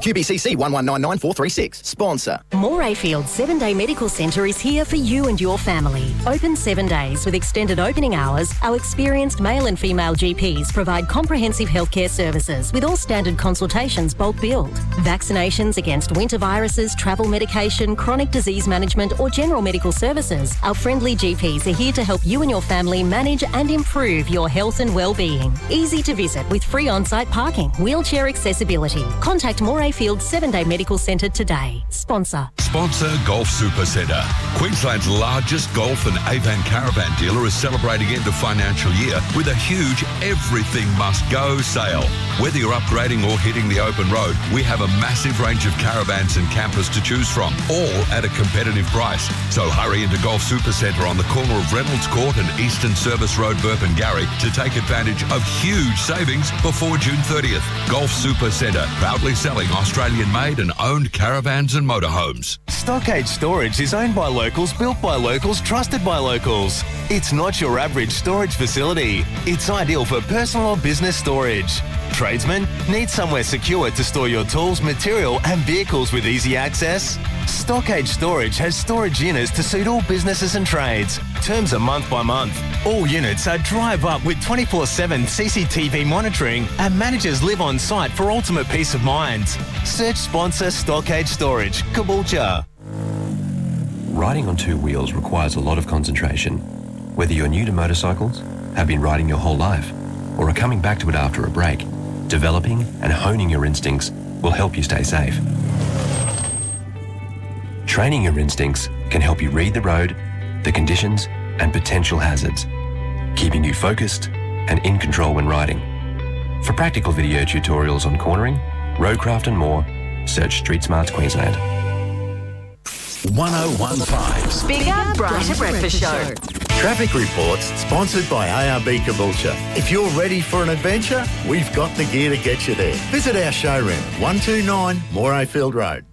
QBCC 1199436. Sponsor. Morayfield 7-Day Medical Centre is here for you and your family. Open 7 days with extended opening hours, our experienced male and female GPs provide comprehensive healthcare services with all standard consultations bulk billed. Vaccinations against winter viruses, travel medication, chronic disease management or general medical services. Our friendly GPs are here to help you and your family manage and improve your health and well-being. Easy to visit with free on-site parking, wheelchair accessibility. Contact Morayfield 7-Day Medical Centre today. Sponsor. Sponsor Golf Super Centre. Queensland's largest golf and Avan caravan dealer is celebrating end of financial year with a huge everything must go sale. Whether you're upgrading or hitting the open road, we have a massive range of caravans and campers to choose from, all at a competitive price. So hurry into Golf Super Centre on the corner of Reynolds Court and Eastern Service Road, Burpengary to take advantage of huge savings before June 30th. Golf Super Centre, proudly selling Australian-made and owned caravans and motorhomes. Stockade Storage is owned by locals, built by locals, trusted by locals. It's not your average storage facility. It's ideal for personal or business storage. Tradesmen, need somewhere secure to store your tools, material and vehicles with easy access? Stockade Storage has storage units to suit all businesses and trades. Terms are month by month. All units are drive up with 24/7 CCTV monitoring and managers live on site for ultimate peace of mind. Search sponsor Stockade Storage, Caboolture. Riding on two wheels requires a lot of concentration. Whether you're new to motorcycles, have been riding your whole life, or are coming back to it after a break, developing and honing your instincts will help you stay safe. Training your instincts can help you read the road, the conditions and potential hazards, keeping you focused and in control when riding. For practical video tutorials on cornering, roadcraft and more, search Street Smarts Queensland. 1015's Bigger, Brighter Breakfast Show. Traffic reports sponsored by ARB Caboolture. If you're ready for an adventure, we've got the gear to get you there. Visit our showroom, 129 Morayfield Road.